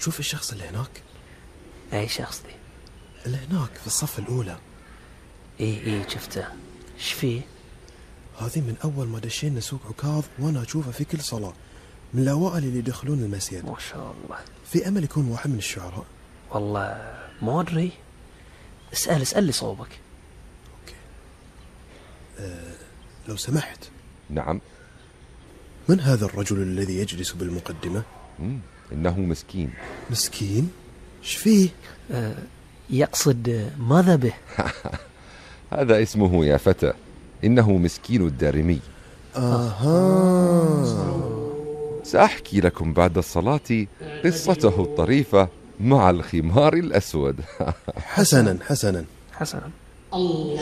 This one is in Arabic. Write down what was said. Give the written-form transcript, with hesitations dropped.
شوف الشخص اللي هناك. أي شخص دي؟ اللي هناك في الصف الأولى. إيه شفته. إيش فيه؟ هذه من أول ما دشينا سوق عكاظ وأنا أشوفه في كل صلاة، من الأوائل اللي يدخلون المسجد. ما شاء الله. في أمل يكون واحد من الشعراء. والله ما أدري. اسأل لي صوبك. أوكي. لو سمحت. نعم. من هذا الرجل الذي يجلس بالمقدمة؟ إنه مسكين. مسكين؟ إيش فيه؟ يقصد ماذا به؟ هذا اسمه يا فتى، إنه مسكين الدارمي. سأحكي لكم بعد الصلاة قصته الطريفة مع الخمار الأسود. حسنا.